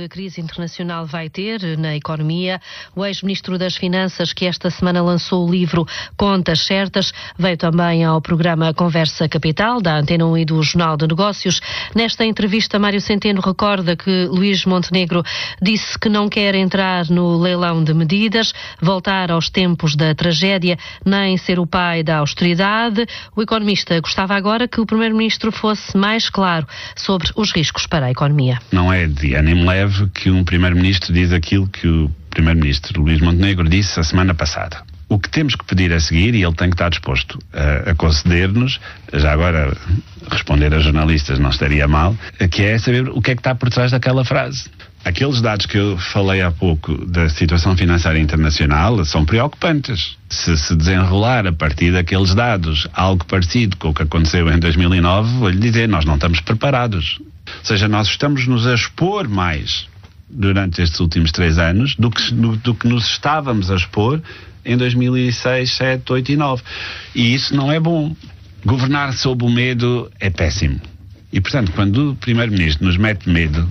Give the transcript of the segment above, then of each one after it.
que a crise internacional vai ter na economia. O ex-ministro das Finanças, que esta semana lançou o livro Contas Certas, veio também ao programa Conversa Capital, da Antena 1 e do Jornal de Negócios. Nesta entrevista, Mário Centeno recorda que Luís Montenegro disse que não quer entrar no leilão de medidas, voltar aos tempos da tragédia, nem ser o pai da austeridade. O economista gostava agora que o primeiro-ministro fosse mais claro sobre os riscos para a economia. Não é de ânimo leve que um primeiro-ministro diz aquilo que o primeiro-ministro Luís Montenegro disse a semana passada. O que temos que pedir a seguir, e ele tem que estar disposto a conceder-nos, já agora responder a jornalistas não estaria mal, que é saber o que é que está por trás daquela frase. Aqueles dados que eu falei há pouco da situação financeira internacional são preocupantes. Se desenrolar a partir daqueles dados algo parecido com o que aconteceu em 2009, vou-lhe dizer, nós não estamos preparados. Ou seja, nós estamos-nos a expor mais durante estes últimos 3 anos do que nos estávamos a expor em 2006, 7, 8 e 9. E isso não é bom. Governar sob o medo é péssimo. E, portanto, quando o primeiro-ministro nos mete medo,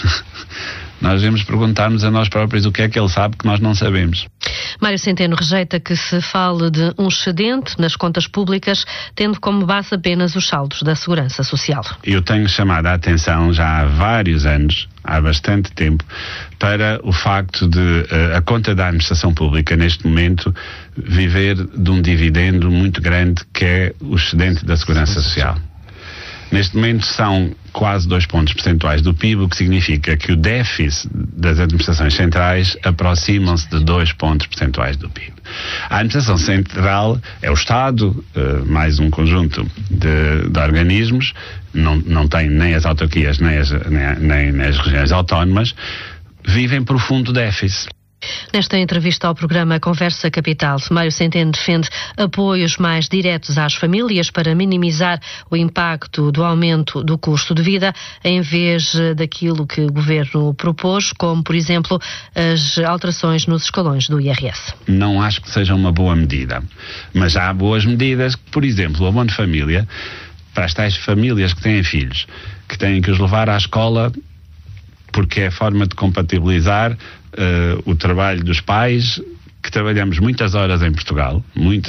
nós devemos perguntar-nos a nós próprios o que é que ele sabe que nós não sabemos. Mário Centeno rejeita que se fale de um excedente nas contas públicas, tendo como base apenas os saldos da Segurança Social. Eu tenho chamado a atenção já há vários anos, há bastante tempo, para o facto de a conta da administração pública, neste momento, viver de um dividendo muito grande que é o excedente da Segurança Social. Neste momento são quase 2 pontos percentuais do PIB, o que significa que o déficit das administrações centrais aproximam-se de 2 pontos percentuais do PIB. A administração central é o Estado, mais um conjunto de organismos, não tem nem as autarquias nem as regiões autónomas, vivem profundo déficit. Nesta entrevista ao programa Conversa Capital, Mário Centeno defende apoios mais diretos às famílias para minimizar o impacto do aumento do custo de vida, em vez daquilo que o Governo propôs, como, por exemplo, as alterações nos escalões do IRS. Não acho que seja uma boa medida, mas há boas medidas, por exemplo, o abono de família, para as tais famílias que têm filhos, que têm que os levar à escola, porque é a forma de compatibilizar o trabalho dos pais, que trabalhamos muitas horas em Portugal,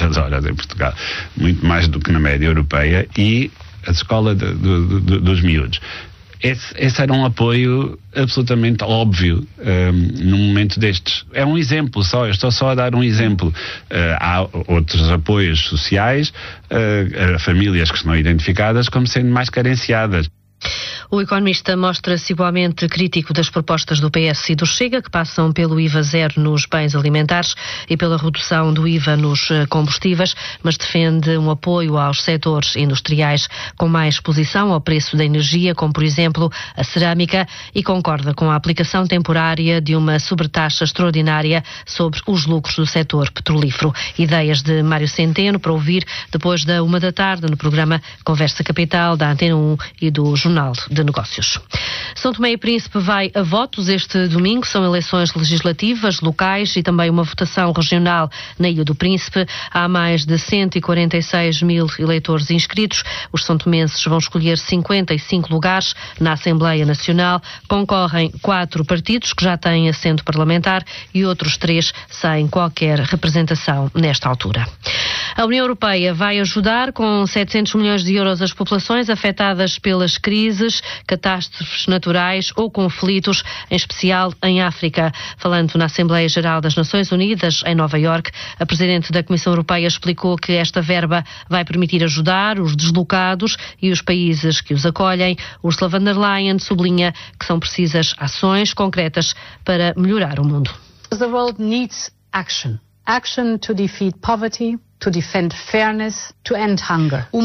muito mais do que na média europeia, e a escola dos miúdos. Esse era um apoio absolutamente óbvio num momento destes. É um exemplo só, eu estou só a dar um exemplo. Há outros apoios sociais a famílias que estão identificadas como sendo mais carenciadas. O economista mostra-se igualmente crítico das propostas do PS e do Chega, que passam pelo IVA zero nos bens alimentares e pela redução do IVA nos combustíveis, mas defende um apoio aos setores industriais com mais exposição ao preço da energia, como por exemplo a cerâmica, e concorda com a aplicação temporária de uma sobretaxa extraordinária sobre os lucros do setor petrolífero. Ideias de Mário Centeno para ouvir depois da 1 da tarde no programa Conversa Capital da Antena 1 e do Jornal de Negócios. São Tomé e Príncipe vai a votos este domingo. São eleições legislativas, locais e também uma votação regional na Ilha do Príncipe. Há mais de 146 mil eleitores inscritos. Os são-tomenses vão escolher 55 lugares na Assembleia Nacional. Concorrem 4 partidos que já têm assento parlamentar e outros 3 sem qualquer representação nesta altura. A União Europeia vai ajudar com 700 milhões de euros as populações afetadas pelas crises, catástrofes naturais ou conflitos, em especial em África. Falando na Assembleia Geral das Nações Unidas, em Nova Iorque, a Presidente da Comissão Europeia explicou que esta verba vai permitir ajudar os deslocados e os países que os acolhem. Ursula von der Leyen sublinha que são precisas ações concretas para melhorar o mundo. The world needs action. Action to defeat poverty, to defend fairness, to end hunger.